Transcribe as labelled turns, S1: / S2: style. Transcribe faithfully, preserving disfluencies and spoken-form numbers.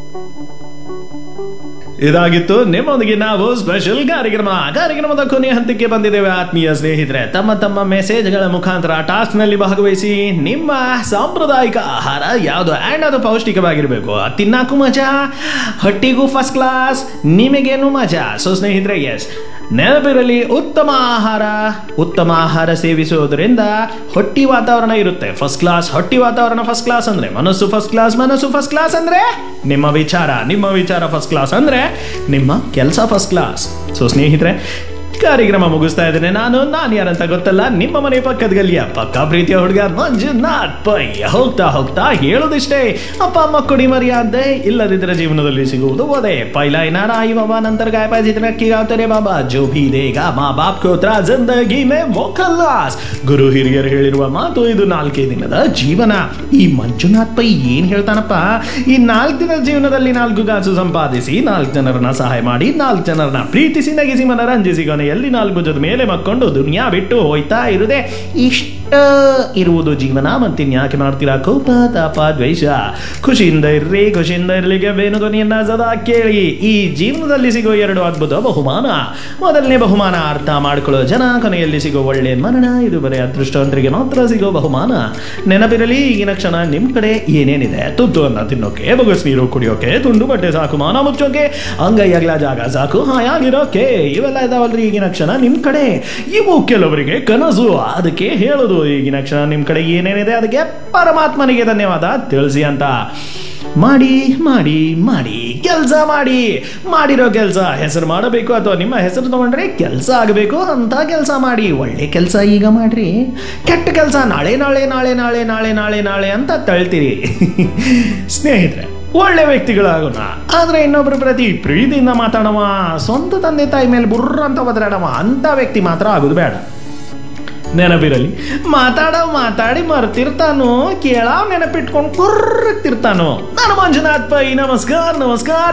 S1: ಇದಾಗಿತ್ತು ನಿಮ್ಮೊಂದಿಗೆ ನಾವು ಸ್ಪೆಷಲ್ ಕಾರ್ಯಕ್ರಮ ಕಾರ್ಯಕ್ರಮದ ಕೊನೆಯ ಹಂತಕ್ಕೆ ಬಂದಿದ್ದೇವೆ ಆತ್ಮೀಯ ಸ್ನೇಹಿತರೆ. ತಮ್ಮ ತಮ್ಮ ಮೆಸೇಜ್ಗಳ ಮುಖಾಂತರ ಟಾಸ್ಕ್ ನಲ್ಲಿ ಭಾಗವಹಿಸಿ. ನಿಮ್ಮ ಸಾಂಪ್ರದಾಯಿಕ ಆಹಾರ ಯಾವುದು ಅಂಡ್ ಅದು ಪೌಷ್ಟಿಕವಾಗಿರಬೇಕು, ತಿನ್ನಕ್ಕೂ ಮಜಾ, ಹೊಟ್ಟಿಗೂ ಫಸ್ಟ್ ಕ್ಲಾಸ್, ನಿಮಗೇನು ಮಜಾ. ಸೊ ಸ್ನೇಹಿತರೆ, ಎಸ್ ನೆನಪಿರಲಿ, ಉತ್ತಮ ಆಹಾರ ಉತ್ತಮ ಆಹಾರ ಸೇವಿಸುವುದರಿಂದ ಹೊಟ್ಟಿ ವಾತಾವರಣ ಇರುತ್ತೆ ಫಸ್ಟ್ ಕ್ಲಾಸ್. ಹೊಟ್ಟಿ ವಾತಾವರಣ ಫಸ್ಟ್ ಕ್ಲಾಸ್ ಅಂದ್ರೆ ಮನಸ್ಸು ಫಸ್ಟ್ ಕ್ಲಾಸ್. ಮನಸ್ಸು ಫಸ್ಟ್ ಕ್ಲಾಸ್ ಅಂದ್ರೆ ನಿಮ್ಮ ವಿಚಾರ, ನಿಮ್ಮ ವಿಚಾರ ಫಸ್ಟ್ ಕ್ಲಾಸ್ ಅಂದ್ರೆ ನಿಮ್ಮ ಕೆಲಸ ಫಸ್ಟ್ ಕ್ಲಾಸ್. ಸೊ ಸ್ನೇಹಿತರೆ, ಕಾರ್ಯಕ್ರಮ ಮುಗಿಸ್ತಾ ಇದ್ದೇನೆ. ನಾನು ನಾನು ಯಾರಂತ ಗೊತ್ತಲ್ಲ, ನಿಮ್ಮ ಮನೆ ಪಕ್ಕದ ಗಲ್ಲಿಯ ಪಕ್ಕ ಪ್ರೀತಿಯ ಹುಡುಗ ಮಂಜುನಾಥ್ ಪೈ. ಹೋಗ್ತಾ ಹೋಗ್ತಾ ಹೇಳೋದಿಷ್ಟೇ, ಅಪ್ಪ ಅಮ್ಮ ಕೊಡಿ ಮರ್ಯಾದೆ, ಇಲ್ಲದಿದ್ದರೆ ಜೀವನದಲ್ಲಿ ಸಿಗುವುದು ಓದೇ. ಪೈಲಾ ಇನಾರ आई बाबा ನಂತರ गाय पाजी तरक्की गाते बाबा जो भी देगा माँ बाप को ತ್ರ ಜಿಂದಗಿ ಮೇ ಮೊಕಲ್ಲಾಸ್. ಗುರು ಹಿರಿಯರು ಹೇಳಿರುವ ಮಾತು ಇದು. ನಾಲ್ಕೇ ದಿನದ ಜೀವನ. ಈ ಮಂಜುನಾಥ್ ಪೈ ಏನ್ ಹೇಳ್ತಾನಪ್ಪ, ಈ ನಾಲ್ಕು ದಿನದ ಜೀವನದಲ್ಲಿ ನಾಲ್ಕು ಕಾಸು ಸಂಪಾದಿಸಿ, ನಾಲ್ಕು ಜನರನ್ನ ಸಹಾಯ ಮಾಡಿ, ನಾಲ್ಕು ಜನರನ್ನ ಪ್ರೀತಿಸಿ, ನಗಿಸಿ, ಮನರಂಜಿಸಿ, ಎಲ್ಲಿ ನಾಲ್ಕು ಭುಜದ ಮೇಲೆ ಮಕ್ಕೊಂಡು ದುನಿಯಾ ಬಿಟ್ಟು ಹೋಯ್ತಾ ಇರುದೆ. ಇಷ್ಟ ಇರುವುದು ಜೀವನ. ಮತ್ತಿನ್ಯಾಕೆ ಮಾಡ್ತೀರಾ ಕೋಪ ತಾಪ ದ್ವೇಷ? ಖುಷಿಯಿಂದ ಇರ್ರಿ, ಖುಷಿಯಿಂದ ಇರ್ಲಿಕ್ಕೆ ಬೇನು ಧ್ವನಿಯನ್ನ ಸದಾ ಕೇಳಿ. ಈ ಜೀವನದಲ್ಲಿ ಸಿಗೋ ಎರಡು ಅದ್ಭುತ ಬಹುಮಾನ. ಮೊದಲನೇ ಬಹುಮಾನ ಅರ್ಥ ಮಾಡ್ಕೊಳ್ಳೋ ಜನ, ಕೊನೆಯಲ್ಲಿ ಸಿಗೋ ಒಳ್ಳೆ ಮರಣ. ಇದು ಬರೀ ಅದೃಷ್ಟವಂತರಿಗೆ ಮಾತ್ರ ಸಿಗೋ ಬಹುಮಾನ. ನೆನಪಿರಲಿ, ಈಗಿನ ಕ್ಷಣ ನಿಮ್ ಕಡೆ ಏನೇನಿದೆ, ತುತ್ತು ಅನ್ನ ತಿನ್ನೋಕೆ, ಬೊಗಸ್ ನೀರು ಕುಡಿಯೋಕೆ, ತುಂಡು ಬಟ್ಟೆ ಸಾಕು, ಮಾನ ಮುಚ್ಚೋಕೆ, ಅಂಗೈ ಅಗಲ ಜಾಗ ಸಾಕು, ಹಾಯಾಗಿರೋಕೆ, ಇವೆಲ್ಲ ಇದಾವಲ್ರಿ ಈಗಿನ ಕ್ಷಣ ನಿಮ್ ಕಡೆ. ಇವು ಕೆಲವರಿಗೆ ಕನಸು. ಅದಕ್ಕೆ ಹೇಳೋದು, ಈಗಿನ ಕ್ಷಣ ನಿಮ್ ಕಡೆ ಏನೇನಿದೆ ಅದಕ್ಕೆ ಪರಮಾತ್ಮನಿಗೆ ಧನ್ಯವಾದ ತಿಳಿಸಿ ಅಂತ. ಮಾಡಿ ಮಾಡಿ ಮಾಡಿ ಕೆಲಸ ಮಾಡಿ. ಮಾಡಿರೋ ಕೆಲಸ ಹೆಸರು ಮಾಡಬೇಕು, ಅಥವಾ ನಿಮ್ಮ ಹೆಸರು ತಗೊಂಡ್ರೆ ಕೆಲಸ ಆಗಬೇಕು ಅಂತ ಕೆಲಸ ಮಾಡಿ. ಒಳ್ಳೆ ಕೆಲಸ ಈಗ ಮಾಡ್ರಿ, ಕೆಟ್ಟ ಕೆಲಸ ನಾಳೆ ನಾಳೆ ನಾಳೆ ನಾಳೆ ನಾಳೆ ನಾಳೆ ನಾಳೆ ಅಂತ ತಳ್ತೀರಿ. ಸ್ನೇಹಿತರೆ, ಒಳ್ಳೆ ವ್ಯಕ್ತಿಗಳಾಗೋಣ, ಆದ್ರೆ ಇನ್ನೊಬ್ಬರ ಪ್ರತಿ ಪ್ರೀತಿಯಿಂದ ಮಾತಾಡವ, ಸ್ವಂತ ತಂದೆ ತಾಯಿ ಮೇಲೆ ಬುರ್ರ ಅಂತ ಒದರಾಡವ ಅಂತ ವ್ಯಕ್ತಿ ಮಾತ್ರ ಆಗೋದು ಬೇಡ. ನೆನಪಿರಲಿ, ಮಾತಾಡ ಮಾತಾಡಿ ಮರ್ತಿರ್ತಾನೋ, ಕೇಳ ನೆನಪಿಟ್ಕೊಂಡು ಕುರ್ರಕ್ತಿರ್ತಾನೋ. ನಾನು ಮಂಜುನಾಥ್ ಪೈ. ನಮಸ್ಕಾರ ನಮಸ್ಕಾರ.